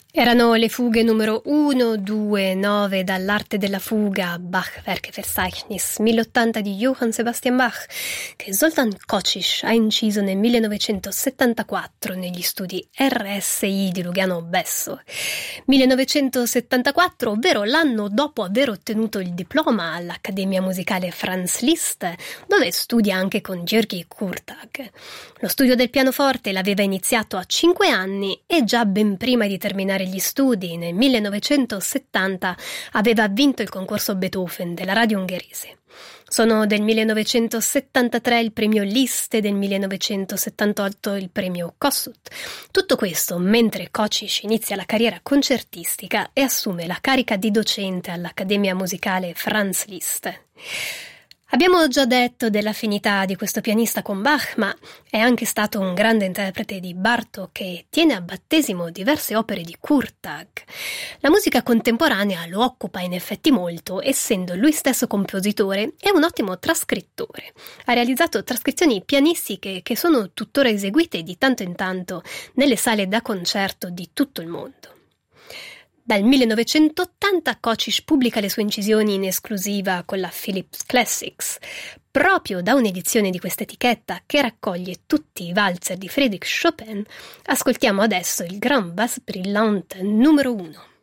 Erano le fughe numero 1, 2, 9 dall'arte della fuga, Bach-Werkeverzeichnis 1080 di Johann Sebastian Bach, che Zoltán Kocsis ha inciso nel 1974 negli studi RSI di Lugano Besso. 1974, ovvero l'anno dopo aver ottenuto il diploma all'Accademia Musicale Franz Liszt, dove studia anche con György Kurtág. Lo studio del pianoforte l'aveva iniziato a 5 anni e già ben prima di terminare gli studi, nel 1970, aveva vinto il concorso Beethoven della radio ungherese. Sono del 1973 il premio Liszt e del 1978 il premio Kossuth. Tutto questo mentre Kocsis inizia la carriera concertistica e assume la carica di docente all'Accademia Musicale Franz Liszt. Abbiamo già detto dell'affinità di questo pianista con Bach, ma è anche stato un grande interprete di Bartók che tiene a battesimo diverse opere di Kurtág. La musica contemporanea lo occupa in effetti molto, essendo lui stesso compositore e un ottimo trascrittore. Ha realizzato trascrizioni pianistiche che sono tuttora eseguite di tanto in tanto nelle sale da concerto di tutto il mondo. Dal 1980 Kocsis pubblica le sue incisioni in esclusiva con la Philips Classics. Proprio da un'edizione di questa etichetta che raccoglie tutti i valzer di Friedrich Chopin, ascoltiamo adesso il Grand Bass Brillante numero 1.